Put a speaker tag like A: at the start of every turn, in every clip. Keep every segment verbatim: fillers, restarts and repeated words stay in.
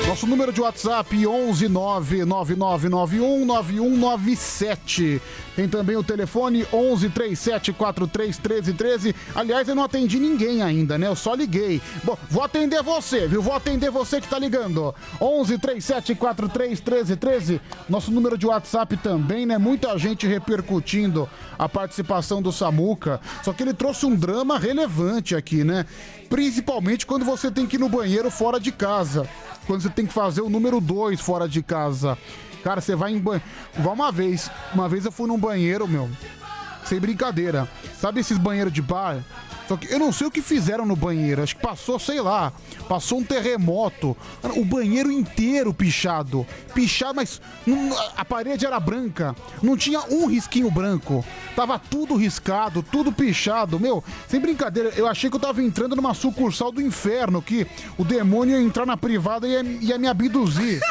A: Nosso número de WhatsApp onze nove nove nove nove um nove um nove sete. Tem também o telefone onze três sete quatro três um três um três. Aliás, eu não atendi ninguém ainda, né? Eu só liguei. Bom, vou atender você, viu? Vou atender você que tá ligando. onze três sete quatro três um três um três. Nosso número de WhatsApp também, né? Muita gente repercutindo a participação do Samuca. Só que ele trouxe um drama relevante aqui, né? Principalmente quando você tem que ir no banheiro fora de casa. Quando você tem que fazer o número dois fora de casa. Cara, você vai em banheiro. Igual uma vez. Uma vez eu fui num banheiro, meu. Sem brincadeira. Sabe esses banheiros de bar? Só que eu não sei o que fizeram no banheiro. Acho que passou, sei lá. Passou um terremoto. O banheiro inteiro pichado. Pichado, mas não, a parede era branca. Não tinha um risquinho branco. Tava tudo riscado, tudo pichado. Meu, sem brincadeira, eu achei que eu tava entrando numa sucursal do inferno. Que o demônio ia entrar na privada e ia, ia me abduzir.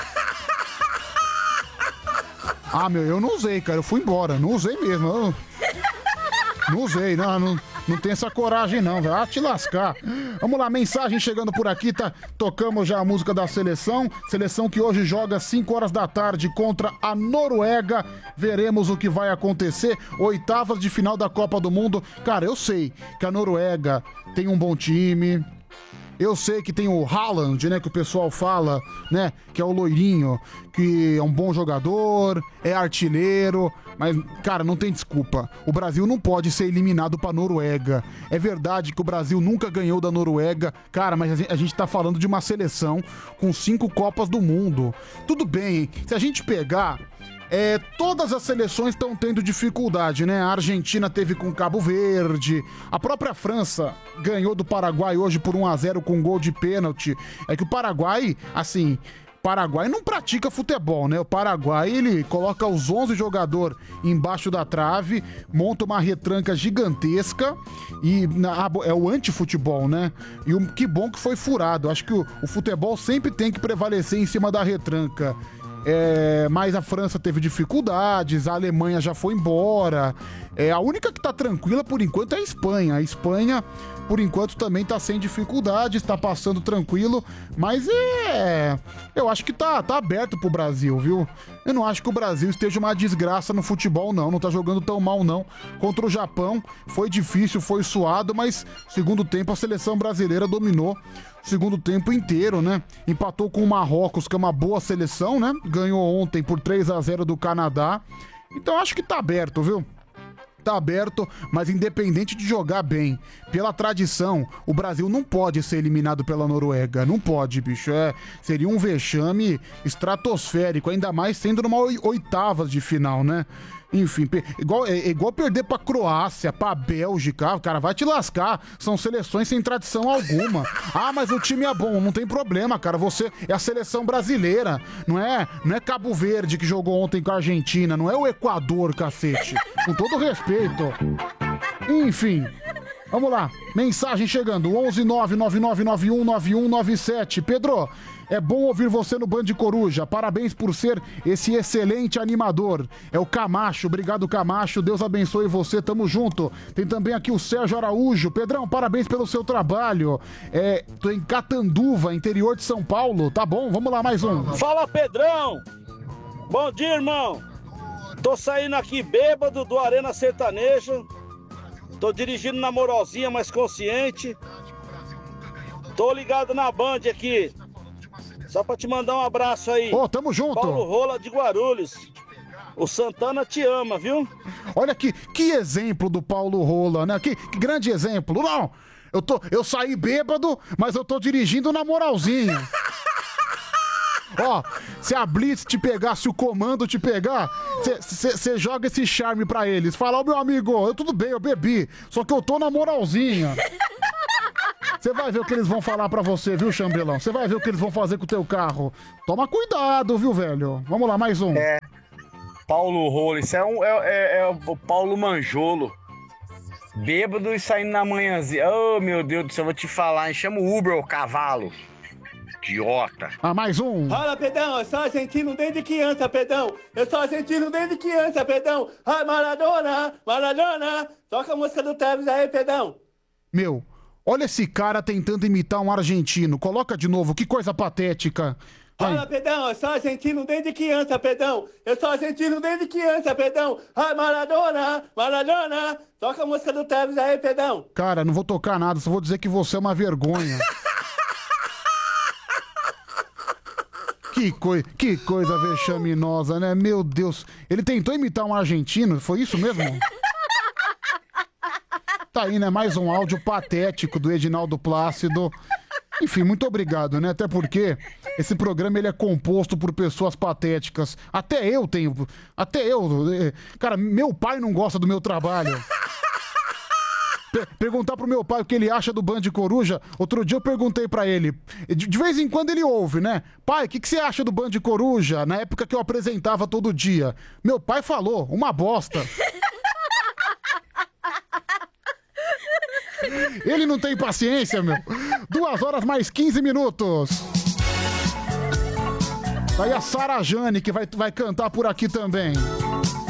A: Ah, meu, eu não usei, cara. Eu fui embora. Não usei mesmo. Eu... Não usei, não, não, não tem essa coragem não, velho. Ah, te lascar. Vamos lá, mensagem chegando por aqui, tá? Tocamos já a música da seleção. Seleção que hoje joga às cinco horas da tarde contra a Noruega. Veremos o que vai acontecer. Oitavas de final da Copa do Mundo. Cara, eu sei que a Noruega tem um bom time. Eu sei que tem o Haaland, né, que o pessoal fala, né, que é o loirinho, que é um bom jogador, é artilheiro, mas, cara, não tem desculpa. O Brasil não pode ser eliminado pra Noruega. É verdade que o Brasil nunca ganhou da Noruega, cara, mas a gente tá falando de uma seleção com cinco Copas do Mundo. Tudo bem, se a gente pegar... É, todas as seleções estão tendo dificuldade, né? A Argentina teve com Cabo Verde, a própria França ganhou do Paraguai hoje por um a zero com um gol de pênalti. É que o Paraguai, assim, Paraguai não pratica futebol, né? O Paraguai, ele coloca os onze jogadores embaixo da trave, monta uma retranca gigantesca e na, é o antifutebol, né? E o, que bom que foi furado. Acho que o, o futebol sempre tem que prevalecer em cima da retranca. É, mas a França teve dificuldades, a Alemanha já foi embora. É, a única que tá tranquila por enquanto é a Espanha. A Espanha, por enquanto, também tá sem dificuldades, tá passando tranquilo. Mas é. Eu acho que tá, tá aberto pro Brasil, viu? Eu não acho que o Brasil esteja uma desgraça no futebol, não. Não tá jogando tão mal, não. Contra o Japão, foi difícil, foi suado, mas segundo tempo a seleção brasileira dominou. Segundo tempo inteiro, né? Empatou com o Marrocos, que é uma boa seleção, né? Ganhou ontem por três a zero do Canadá. Então acho que tá aberto, viu? Tá aberto, mas independente de jogar bem, pela tradição, o Brasil não pode ser eliminado pela Noruega. Não pode, bicho. É, seria um vexame estratosférico, ainda mais sendo numa oitavas de final, né? Enfim, igual, é, igual perder pra Croácia, pra Bélgica, ah, cara, vai te lascar. São seleções sem tradição alguma. Ah, mas o time é bom, não tem problema, cara. Você é a seleção brasileira, não é, não é Cabo Verde que jogou ontem com a Argentina, não é o Equador, cacete. Com todo respeito. Enfim, vamos lá. Mensagem chegando, onze nove nove nove nove um nove um nove sete. Pedro, é bom ouvir você no Band Coruja. Parabéns por ser esse excelente animador. É o Camacho. Obrigado, Camacho. Deus abençoe você. Tamo junto. Tem também aqui o Sérgio Araújo. Pedrão, parabéns pelo seu trabalho. É, tô em Catanduva, interior de São Paulo. Tá bom? Vamos lá, mais um.
B: Fala, Pedrão. Bom dia, irmão. Tô saindo aqui bêbado do Arena Sertaneja. Tô dirigindo na moralzinha, mais consciente. Tô ligado na Band aqui. Só pra te mandar um abraço aí.
A: Ô, oh, tamo junto.
B: Paulo Rola de Guarulhos. O Santana te ama, viu?
A: Olha que, que exemplo do Paulo Rola, né? Que, que grande exemplo. Não, eu, tô, eu saí bêbado, mas eu tô dirigindo na moralzinha. Ó, se a Blitz te pegar, se o comando te pegar, você joga esse charme pra eles. Fala, ó, meu amigo, eu, tudo bem, eu bebi, só que eu tô na moralzinha. Você vai ver o que eles vão falar pra você, viu, Chambelão? Você vai ver o que eles vão fazer com o teu carro. Toma cuidado, viu, velho? Vamos lá, mais um.
C: É, Paulo Rolo, isso é, um, é, é, é o Paulo Manjolo. Bêbado e saindo na manhãzinha. Oh, meu Deus do céu, vou te falar, hein? Chama o Uber, ô cavalo. Idiota.
A: Ah, mais um.
D: Fala, Pedrão, eu sou argentino desde criança, Pedrão. Eu sou argentino desde criança, Pedrão. Ai, Maradona, Maradona. Toca a música do Tevez aí, Pedrão.
A: Meu, olha esse cara tentando imitar um argentino. Coloca de novo, que coisa patética.
D: Fala, Pedão, eu sou argentino desde criança, Pedão. Eu sou argentino desde criança, Pedão. Ai, Maradona, Maradona. Toca a música do Tevez aí, Pedão.
A: Cara, não vou tocar nada, só vou dizer que você é uma vergonha. Que, coi que coisa vexaminosa, né? Meu Deus. Ele tentou imitar um argentino, foi isso mesmo? Tá aí, né? Mais um áudio patético do Edinaldo Plácido. Enfim, muito obrigado, né? Até porque esse programa ele é composto por pessoas patéticas. Até eu tenho... Até eu... Cara, meu pai não gosta do meu trabalho. Per perguntar pro meu pai o que ele acha do Band Coruja. Outro dia eu perguntei pra ele. De, de vez em quando ele ouve, né? Pai, o que, que você acha do Band Coruja? Na época que eu apresentava todo dia. Meu pai falou, uma bosta. Ele não tem paciência, meu. Duas horas mais quinze minutos. Aí a Sara Jane, que vai, vai cantar por aqui também.